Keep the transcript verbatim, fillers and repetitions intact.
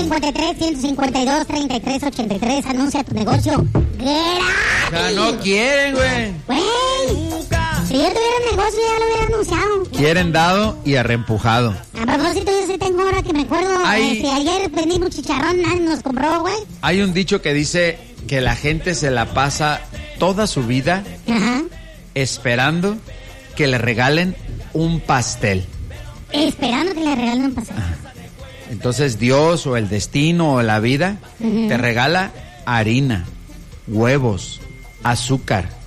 cincuenta y tres, ciento cincuenta y dos, treinta y tres, ochenta y tres. Anuncia tu negocio gratis. O sea, no quieren, güey. Güey, si yo tuviera un negocio ya lo hubiera anunciado. Quieren dado y arreempujado. A propósito, yo sí tengo ahora que me acuerdo. Ay. Este, ayer vendí un chicharrón, nadie nos compró, güey. Hay un dicho que dice que la gente se la pasa toda su vida Ajá. esperando que le regalen un pastel. Esperando que le regalen un pastel. Entonces Dios o el destino o la vida Ujú. te regala harina, huevos, azúcar,